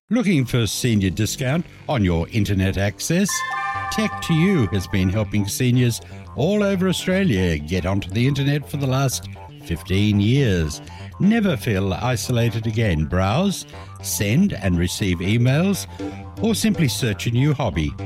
Looking for a senior discount on your internet access? Tech2U has been helping seniors all over Australia get onto the internet for the last 15 years. Never feel isolated again. Browse, send and receive emails, or simply search a new hobby.